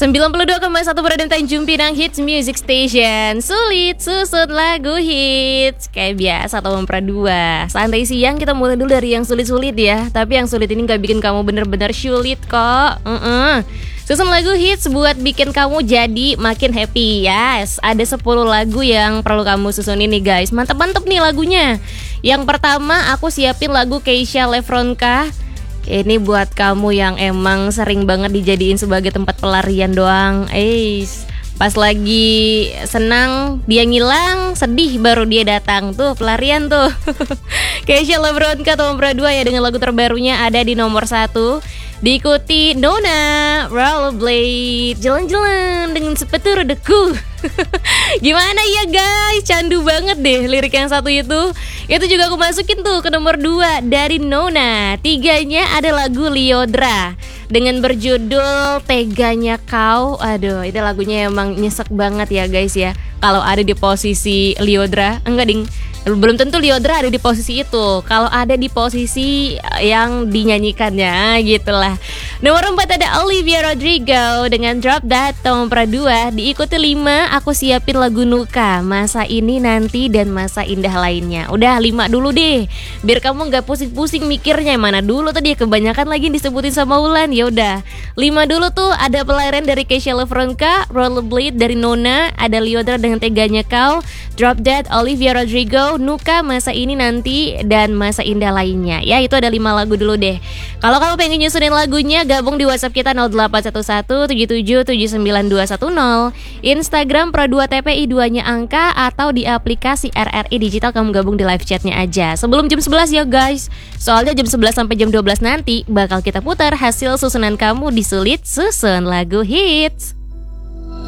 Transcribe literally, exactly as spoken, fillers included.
sembilan puluh dua koma satu Berdentang Tanjung Pinang Hits Music Station. Sulit susun lagu hits. Kayak biasa atau Mempra dua. Santai siang kita mulai dulu dari yang sulit-sulit ya. Tapi yang sulit ini gak bikin kamu bener-bener sulit kok. uh-uh. Susun lagu hits buat bikin kamu jadi makin happy. Yes, ada sepuluh lagu yang perlu kamu susun ini guys. Mantep-mantep nih lagunya. Yang pertama aku siapin lagu Keisha Lefronka. Ini buat kamu yang emang sering banget dijadiin sebagai tempat pelarian doang. Eh, pas lagi senang dia ngilang, sedih baru dia datang. Tuh pelarian tuh. Keisha Lefronka atau Mempra dua ya, dengan lagu terbarunya ada di nomor satu. Diikuti Nona, Rollerblade, jalan-jalan dengan sepatu rodaku. Gimana ya guys, candu banget deh lirik yang satu itu. Itu juga aku masukin tuh ke nomor dua dari Nona. Tiganya ada lagu Lyodra dengan berjudul Teganya Kau. Aduh, itu lagunya emang nyesek banget ya guys ya. Kalau ada di posisi Lyodra, enggak ding, belum tentu Lyodra ada di posisi itu. Kalau ada di posisi yang dinyanyikannya, gitulah. Nomor empat ada Olivia Rodrigo dengan Drop That Mempra dua. Diikuti lima, aku siapin lagu Nuka, Masa Ini Nanti dan Masa Indah Lainnya. Udah lima dulu deh, biar kamu gak pusing-pusing mikirnya mana dulu tadi. Kebanyakan lagi disebutin sama Ulan. Ya udah, lima dulu tuh. Ada Pelarian dari Keisha Lefronka, Rollerblade dari Nona, ada Lyodra dengan Teganya Kau, Drop That Olivia Rodrigo, Nuka, Masa Ini Nanti, dan Masa Indah Lainnya. Ya, itu ada lima lagu dulu deh. Kalau kamu pengen nyusunin lagunya, gabung di WhatsApp kita nol delapan satu satu tujuh tujuh tujuh sembilan dua satu nol, Instagram Pro dua T P I dua-nya angka, atau di aplikasi R R I Digital kamu gabung di live chatnya aja. Sebelum jam sebelas ya guys. Soalnya jam sebelas sampai jam dua belas nanti bakal kita putar hasil susunan kamu di Sulit Susun Lagu Hits.